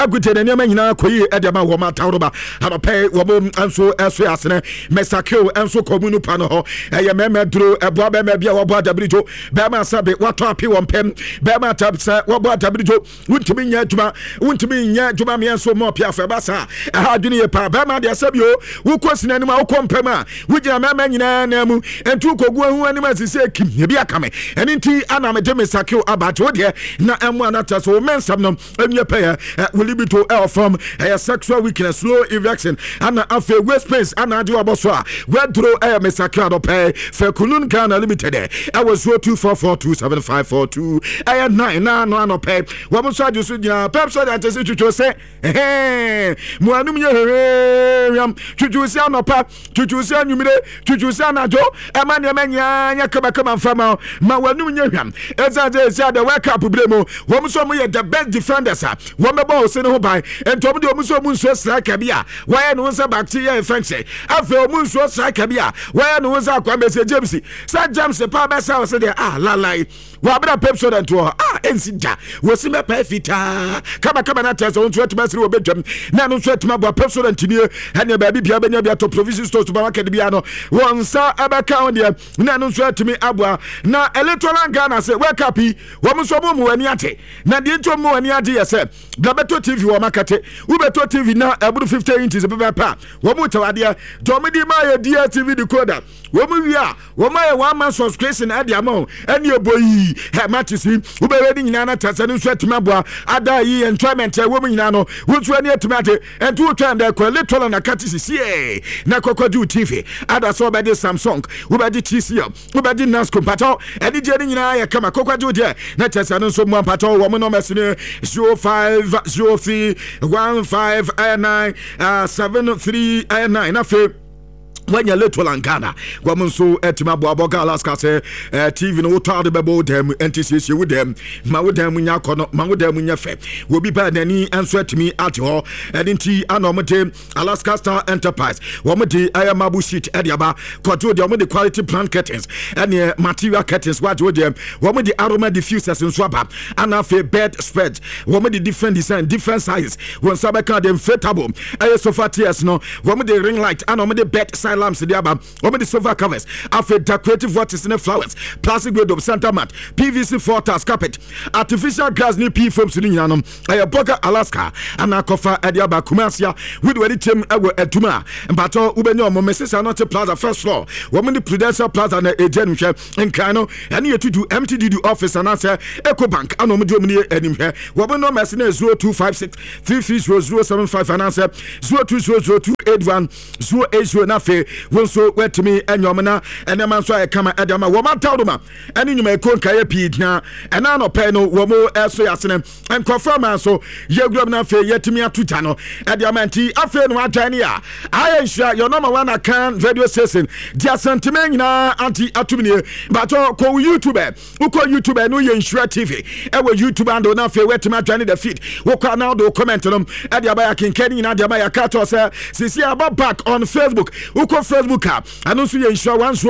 agute ne nyama nyina koyi edema wo matawroba abape wo anso eso asene mesakeo enso komunu pa no ho eye meme duro ebo abema bia wo bo adabrijo bema sabe wato api wo mpem bema tabsa wo bo adabrijo wuntimi nya adwuma me enso mo pia fa basa ha adwene ye pa bema de asabio wo kwasina ni ma wo kompem a wugina mema nyina na mu entu kogu ahu ani ma sise kim ebi akame eni nti ana me de mesakeo abato de na emu anata so mensam no enye pay wilibito from sexual weakness slow erection ana afa waste space ana ade oboso a wedro mesakeo do pay for Kulun Ghana Limited I was 0244275542 9 na no pay wo mo so ajusu gina pepso that is tutu se mo anum ye yam tutu se anopa tutu se anwumire tutu se anajo e ma ne manya kama fama ma wanum ye hwam ezaze se the wake up bremo wo mo so mo ye the best defenders a wo me ba o se ne ho ban entom de o mo so mo nso striker bia why no nsa bacteria infection afa o mo nso striker bia why no nsa akwa message James sa James pa ba sa o se de lalai wa bra pepso dan to ensija wo se me pa fita kama na tese won tuatuma sire obedwam na no tuatuma bo pepso dan tinie ene ba bibia benya bia to provision stores to market bia no won sa abaka on de na no tuatumi abua na electoral Ghana se wake up wo mo so mo wani ate na de nto mo wani ade yese blabeto TV wo makate wo beto TV na eburu 50 inches be pa wo mo tawade to me di ma ye DSTV decoder wo mo wi a wo ma ye one man subscription ade amon ene eboyi he matisi wo be ready nyina na tase no tuatuma boa ada yi employment wo mo nyina no wo tuani atumate entu wo twa nda ko electoral na katisi sie na kokodu TV ada so be de Samsung wo be de TCL wo be de Nasco pato ene je nyina ya kama kokodu de na tase no so mo pato wo mo no mesine 05031593 na fe when you little and Ghana woman so etima boaboga Alaska say TV no to the bebo dem NTCC with them ma with them nya kono ma with them nya fe we be bad ani answer etimi at ho edinti anomete Alaska Star Enterprise womede ayamabu sheet ediaba koto de womede quality plant curtains and material curtains what with them womede aroma diffusers in swaba and fe bed spread womede different design different sizes won sabaka dem inflatable sofa tiers no womede ring light and womede bed lamps the aba the sofa covers after decorative watches in the flowers plastic grade of center mat PVC floor tiles carpet artificial grass ni P foam sini nyanom Boga Alaska ana kofa ediaba Kumasia with wedi chem ewo etuma mbato ubenyo mo mesesa not plaza first floor woman the Prudential Plaza na agent hwe nkano ene yetudu MTD office and answer Ecobank ano mo domini enim hwe woman no mesena 0256 330075 and answer 0200281080 na fe wonso wetimi enyomna enema so ayekama edama wo matawdoma ene nyuma ekonka ye pidna ena no pe no wo mo eso yasene enkofama so yeguram na fe yetimi atuta no ediamanti afe no adwane ya ayenhia your number one account radio station dia sentiment na anti atumine but ko YouTube no yenhia TV ewo YouTube and na fe wetimi adwane the feed wo kwa now do comment no ediaba ya kenkani na ediaba ya kato say sisi aba back on Facebook uko Facebook app anonso ye insure one so